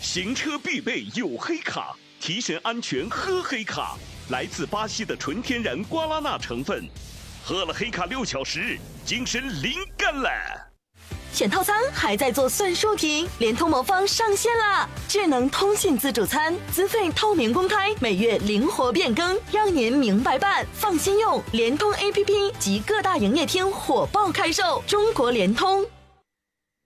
行车必备有黑卡，提神安全喝黑卡。来自巴西的纯天然瓜拉纳成分，喝了黑卡6小时，精神灵感了。 选套餐还在做算术题，联通魔方上线啦！智能通信自助餐，资费透明公开，每月灵活变更，让您明白办，放心用。联通 APP 及各大营业厅火爆开售，中国联通。